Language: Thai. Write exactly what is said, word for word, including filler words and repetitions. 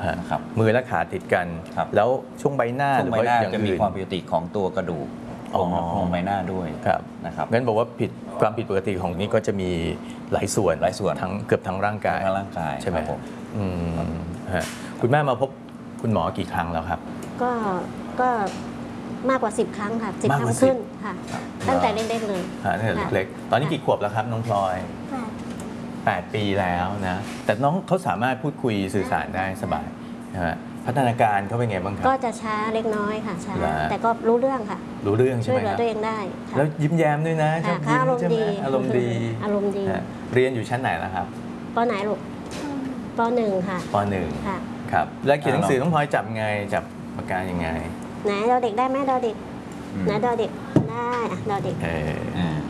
นะครับมือและขาติดกันแล้วช่วงใบหน้าช่วงใบหน้าจะมีอื่นความผิดปกติของตัวกระดูกของโครงใบหน้าด้วยครับนะครับงั้นบอกว่าผิดความผิดปกติของนี้ก็จะมีหลายส่วนหลายส่วนทั้งเกือบทั้งร่างกายทั้งร่างกายใช่ไหมครับผมอืมฮะคุณแม่มาพบคุณหมอกี่ครั้งแล้วครับก็ก็มากกว่าสิบครั้งค่ะสิบมากคกรั้ว่างขึ้นสิบค่ะ ตั้งแต่เล็กๆเลยฮะตั้งแต่เล็กๆตอนนี้กี่ขวบแล้วครับน้องพลอย แปด ปีแล้วนะแต่น้องเขาสามารถพูดคุยสื่อสารได้สบายนะฮะพัฒนาการเขาเป็นไงบ้างครับก็จะช้าเล็กน้อยค่ะช้าเหรอแต่ก็รู้เรื่องค่ะรู้เรื่องใช่ช่วไหยมเหลืคอรับตัวเองได้ค่ะแล้วยิ้มแย้มด้วยนะชอค่ะบเขายิ้มอารมใช่ณ์ไหมดีอารมณ์ดีอารมณ์ดีฮะเรียนอยู่ชั้นไหนแล้วครับปไหนลูกปหนึ่งค่ะปหนึ่งค่ะครับแล้วเขียนหนังสือน้องพลอยจับไงจับปากกายังไงไหนดอเด็กได้ไหมดอเด็กอืมไหนดอเด็กได้อะดอเด็กเอออ่า